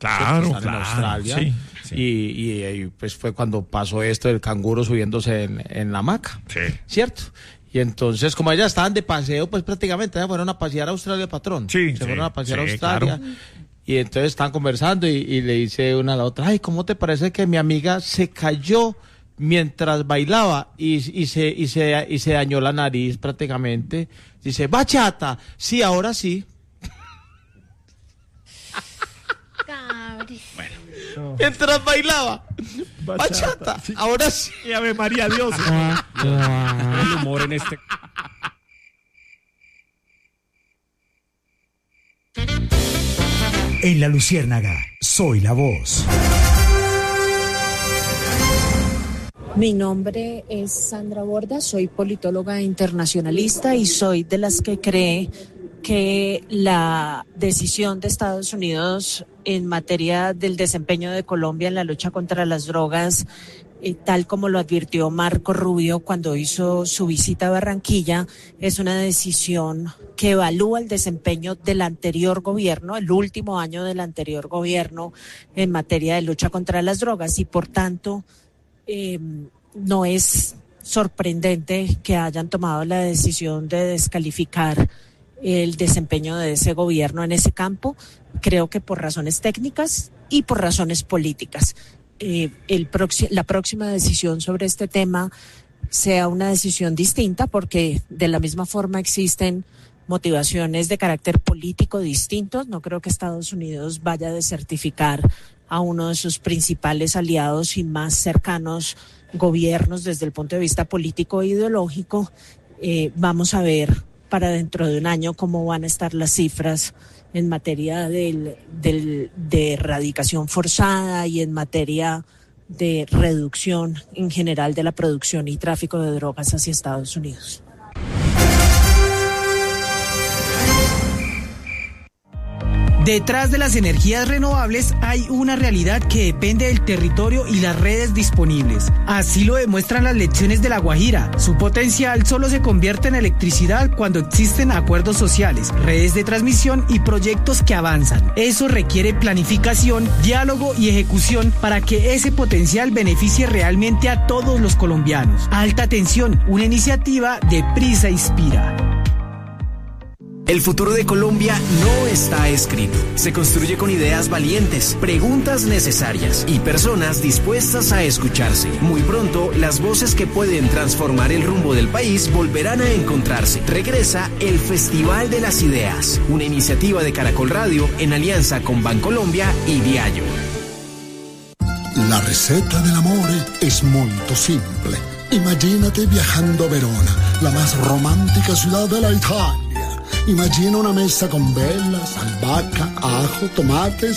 Claro, están en Australia. sí. Y pues fue cuando pasó esto del canguro subiéndose en la hamaca, Sí. ¿cierto? Y entonces, como ellas estaban de paseo, pues prácticamente ellas fueron a pasear a Australia, patrón. Sí, Se fueron a pasear a sí, Australia. claro. Y entonces estaban conversando y le dice una a la otra, ay, ¿cómo te parece que mi amiga se cayó mientras bailaba y se dañó la nariz prácticamente? Dice, bachata, sí, ahora sí. Mientras bailaba, bachata, sí. ahora sí. Y Ave María Dios. El humor en este. En La Luciérnaga, soy la voz. Mi nombre es Sandra Borda, soy politóloga internacionalista y soy de las que cree que la decisión de Estados Unidos en materia del desempeño de Colombia en la lucha contra las drogas, tal como lo advirtió Marco Rubio cuando hizo su visita a Barranquilla, es una decisión que evalúa el desempeño del anterior gobierno, el último año del anterior gobierno en materia de lucha contra las drogas y por tanto no es sorprendente que hayan tomado la decisión de descalificar el desempeño de ese gobierno en ese campo. Creo que por razones técnicas y por razones políticas. La próxima decisión sobre este tema sea una decisión distinta porque de la misma forma existen motivaciones de carácter político distintos. No creo que Estados Unidos vaya a desertificar a uno de sus principales aliados y más cercanos gobiernos desde el punto de vista político e ideológico. Vamos a ver para dentro de un año cómo van a estar las cifras en materia de erradicación forzada y en materia de reducción en general de la producción y tráfico de drogas hacia Estados Unidos. Detrás de las energías renovables hay una realidad que depende del territorio y las redes disponibles. Así lo demuestran las lecciones de La Guajira. Su potencial solo se convierte en electricidad cuando existen acuerdos sociales, redes de transmisión y proyectos que avanzan. Eso requiere planificación, diálogo y ejecución para que ese potencial beneficie realmente a todos los colombianos. Alta Tensión, una iniciativa de Prisa Inspira. El futuro de Colombia no está escrito. Se construye con ideas valientes, preguntas necesarias y personas dispuestas a escucharse. Muy pronto, las voces que pueden transformar el rumbo del país volverán a encontrarse. Regresa el Festival de las Ideas, una iniciativa de Caracol Radio en alianza con Bancolombia y Diageo. La receta dell'amore es muy simple. Imagínate viajando a Verona, la más romántica ciudad de la Italia. Imagina una mesa con velas, albahaca, ajo, tomates